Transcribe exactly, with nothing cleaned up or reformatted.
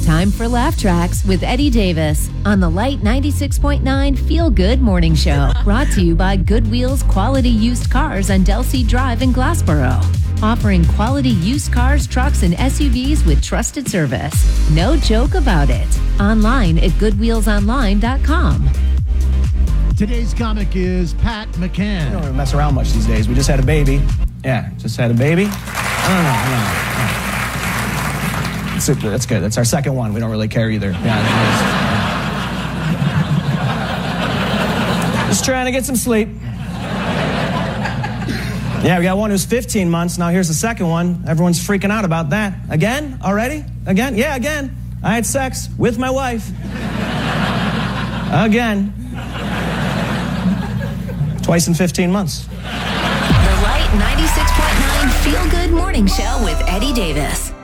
Time for Laugh Tracks with Eddie Davis on the Light ninety-six point nine Feel Good Morning Show. Brought to you by Goodwheel's Quality Used Cars on Delsea Drive in Glassboro. Offering quality used cars, trucks, and S U Vs with trusted service. No joke about it. Online at goodwheels online dot com. Today's comic is Pat McCann. We don't really mess around much these days. We just had a baby. Yeah, just had a baby. I don't know, I don't know. That's, it, that's good. That's our second one. We don't really care either. Yeah, yeah. Just trying to get some sleep. Yeah, we got one who's fifteen months. Now here's the second one. Everyone's freaking out about that. Again? Already? Again? Yeah, again. I had sex with my wife. Again. Twice in fifteen months. The Light ninety-six point nine Feel Good Morning Show with Eddie Davis.